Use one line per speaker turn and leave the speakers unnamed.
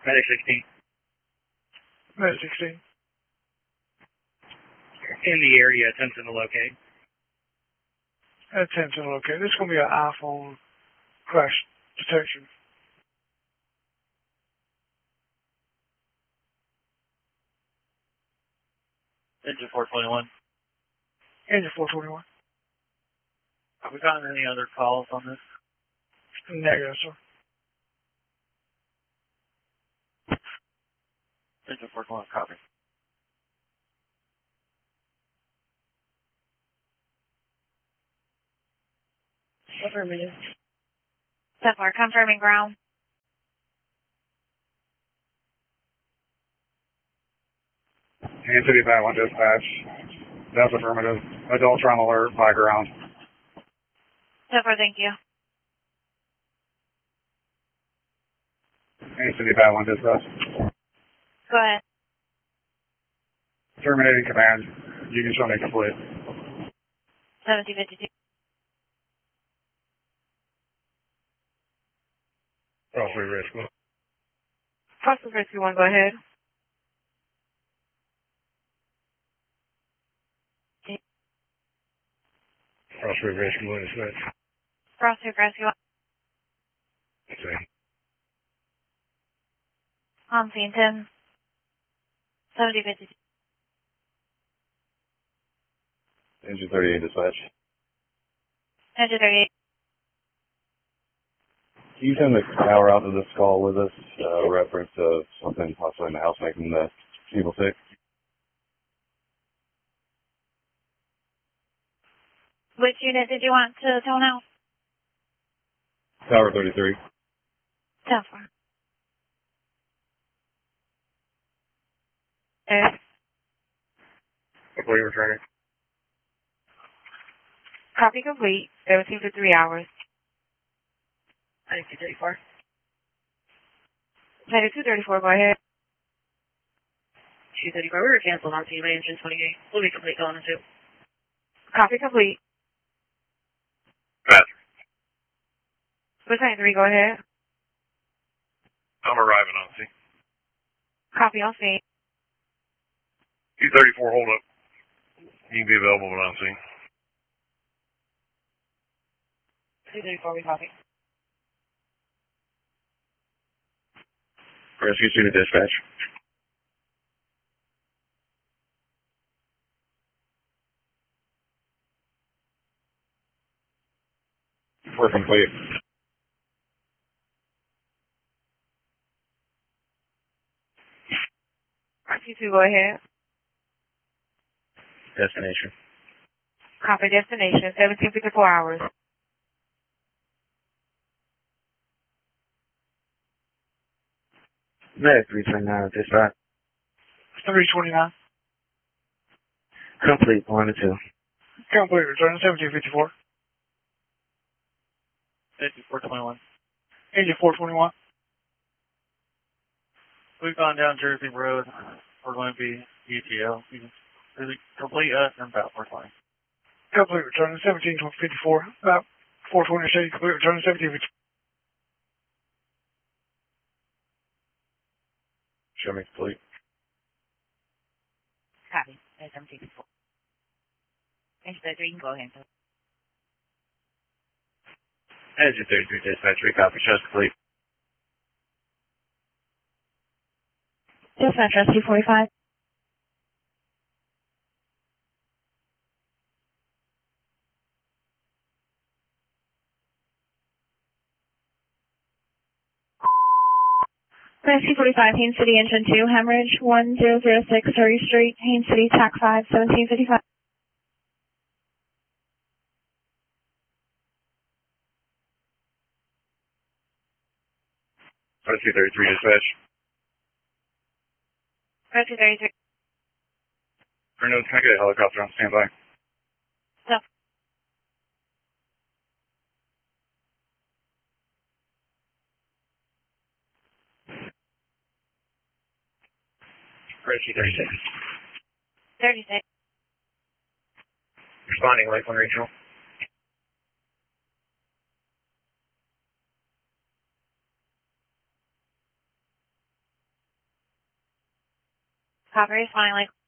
Medic 16.
Medic 16.
In the area, attempting to locate.
Attention, okay. This is going to be an iPhone crash detection.
Engine 421.
Engine 421.
Have we gotten any other calls on this?
Negative, sir.
Engine 421, copy.
Affirmative. Ceplar, confirming ground.
Haines City Bad 1 dispatch. That's affirmative. Adultron alert, high ground.
Ceplar, thank you.
Haines City Bad 1 dispatch.
Go ahead.
Terminating command. You can show me complete.
1752.
Crossway risk.
Crossway Rescue 1, go ahead.
Crossway rescue 1 dispatch.
Crossway Rescue 1.
Okay.
On scene 10. 7052.
Engine 38 dispatch.
Engine 38.
Can you send the power out to this call with us? Reference of something possibly in the house making the people sick.
Which unit did you want to tone out?
Tower 33.
Ceplar. Okay.
Complete returning.
Copy complete. 17 for 3 hours.
9234.
9234, go ahead.
234, we were canceled on TMA engine 28. We'll be complete going into.
Copy complete.
Patrick.
What's 93, go ahead.
I'm arriving on scene.
Copy on scene.
234, hold up. You can be available when on scene.
234, we copy.
Rescue City dispatch. We're complete.
RQ2, go ahead.
Destination.
Copy destination. 1754 hours.
Medic 329 dispatch.
329.
Complete 1 to 2.
Complete return 1754.
Engine 421.
Engine 421.
We've gone down Jersey Road. We're going to be UTL. You can really complete us and about 420.
Complete return 1754. About 420 city. Complete return 1754.
Show me complete.
Copy. 1754. Engine 33, you can go ahead.
Engine 33 dispatch, recopy, shows complete.
Dispatch, Rescue 45. Rescue 45, Haines City Engine 2, hemorrhage 1006 Surrey Street, Haines City, TAC 5, 1755.
Rescue 33 dispatch.
Rescue 33.
Renault, can I get a helicopter on standby?
No.
Rescue 36.
36.
Responding, Lakeland Regional.
Copy, responding like